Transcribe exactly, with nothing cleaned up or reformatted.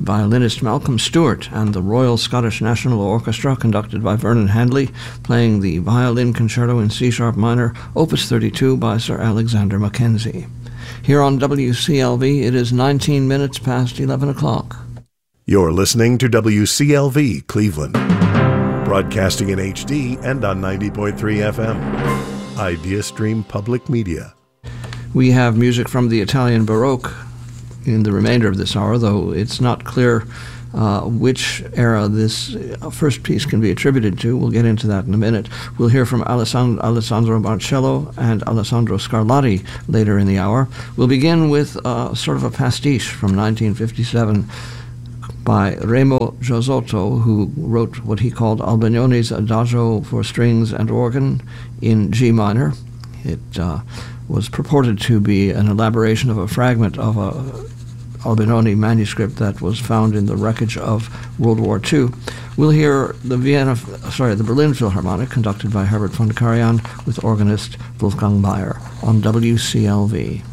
violinist Malcolm Stewart, and the Royal Scottish National Orchestra, conducted by Vernon Handley, playing the Violin Concerto in C-sharp minor, Opus thirty-two by Sir Alexander Mackenzie. Here on W C L V, it is nineteen minutes past eleven o'clock. You're listening to W C L V Cleveland, broadcasting in H D and on ninety point three F M. IdeaStream Public Media. We have music from the Italian Baroque in the remainder of this hour, though it's not clear uh, which era this first piece can be attributed to. We'll get into that in a minute. We'll hear from Alessandro, Alessandro Marcello and Alessandro Scarlatti later in the hour. We'll begin with uh, sort of a pastiche from nineteen fifty-seven by Remo Giosotto, who wrote what he called Albinoni's Adagio for strings and organ in G minor. It uh, was purported to be an elaboration of a fragment of a Albinoni manuscript that was found in the wreckage of World War Two. We'll hear the Vienna, sorry, the Berlin Philharmonic, conducted by Herbert von Karajan, with organist Wolfgang Bayer on W C L V.